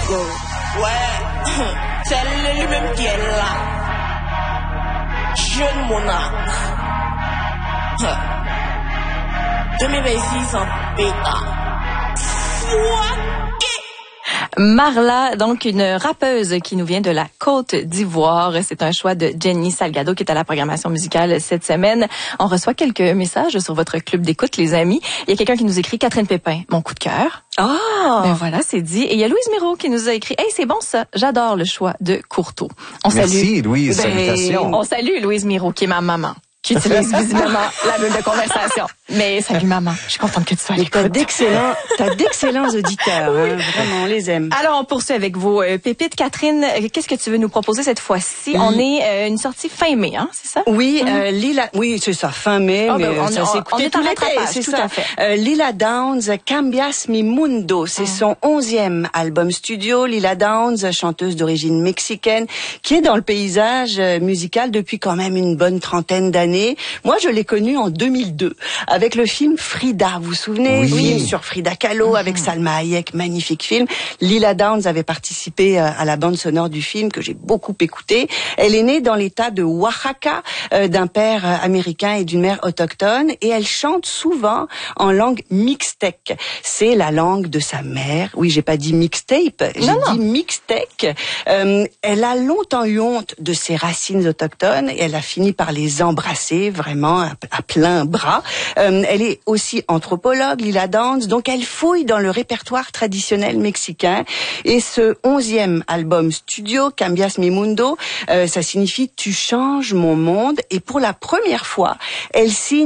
go. Ouais, c'est lui-même qui est là. Jeune monarque. 2026 en pétard. Marla, donc une rappeuse qui nous vient de la Côte d'Ivoire. C'est un choix de Jenny Salgado qui est à la programmation musicale cette semaine. On reçoit quelques messages sur votre club d'écoute, les amis. Il y a quelqu'un qui nous écrit, Catherine Pépin, mon coup de cœur. Ah! Ben voilà, c'est dit. Et il y a Louise Miro qui nous a écrit, hey, c'est bon ça, j'adore le choix de Courteau. Merci Louise, salutations. On salue Louise Miro qui est ma maman, qui utilise visiblement la bulle de conversation. Mais salut maman, je suis contente que tu sois à l'écoute. T'as d'excellents auditeurs, hein, vraiment, on les aime. Alors, on poursuit avec vos pépites. Catherine, qu'est-ce que tu veux nous proposer cette fois-ci? On est une sortie fin mai, hein, c'est ça? Oui, oui, c'est ça, fin mai, mais ça s'est écouté tout l'été, c'est tout ça. À fait. Lila Downs, Cambias Mi Mundo, c'est son 11e album studio. Lila Downs, chanteuse d'origine mexicaine, qui est dans le paysage musical depuis quand même une bonne trentaine d'années. Moi, je l'ai connue en 2002, avec le film Frida. Vous vous souvenez? Oui. Film sur Frida Kahlo avec Salma Hayek, magnifique film. Lila Downs avait participé à la bande sonore du film que j'ai beaucoup écouté. Elle est née dans l'état de Oaxaca, d'un père américain et d'une mère autochtone, et elle chante souvent en langue mixtèque. C'est la langue de sa mère. Oui, j'ai pas dit mixtape, j'ai dit mixtèque. Elle a longtemps eu honte de ses racines autochtones et elle a fini par les embrasser vraiment à plein bras. Elle est aussi anthropologue, Lila Downs, donc elle fouille dans le répertoire traditionnel mexicain. Et ce 11e album studio, Cambias Mi Mundo, ça signifie « Tu changes mon monde ». Et pour la première fois, elle signe